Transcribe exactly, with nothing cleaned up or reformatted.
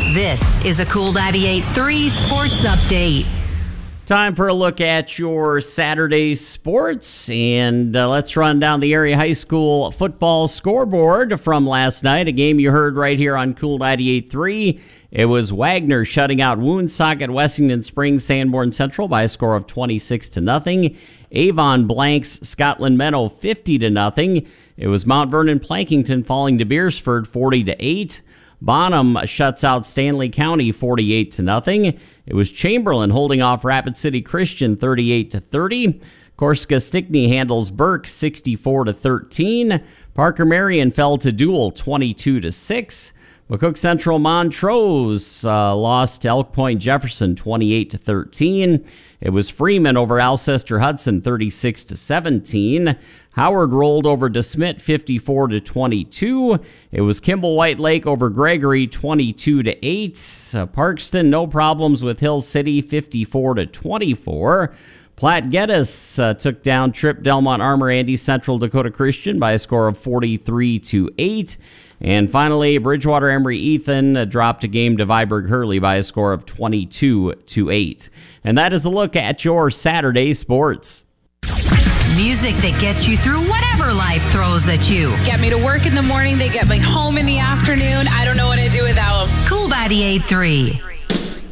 This is a Cool ninety-eight point three Sports Update. Time for a look at your Saturday sports, and uh, let's run down the area high school football scoreboard from last night, a game you heard right here on Cool ninety-eight point three. It was Wagner shutting out Woonsocket Wessington Springs Sanborn Central by a score of twenty-six to nothing. Avon blanks Scotland Meadow fifty to nothing. It was Mount Vernon Plankington falling to Beersford forty to eight. Bonham shuts out Stanley County forty-eight to nothing. It was Chamberlain holding off Rapid City Christian thirty-eight to thirty. Corsica Stickney handles Burke sixty-four to thirteen. Parker Marion fell to Dual twenty-two to six. McCook Central Montrose uh, lost to Elk Point Jefferson twenty-eight to thirteen. It was Freeman over Alcester Hudson thirty-six to seventeen. Howard rolled over DeSmet fifty-four to twenty-two. It was Kimball White Lake over Gregory twenty-two to eight. Uh, Parkston no problems with Hill City fifty-four to twenty-four. Platte Geddes uh, took down Tripp Delmont Armor Andy Central Dakota Christian by a score of forty-three to eight. And finally, Bridgewater Emory Ethan uh, dropped a game to Viborg Hurley by a score of twenty-two to eight. And that is a look at your Saturday sports. Music that gets you through whatever life throws at you. Get me to work in the morning, they get me home in the afternoon. I don't know what to do without them. Cool ninety-eight point three.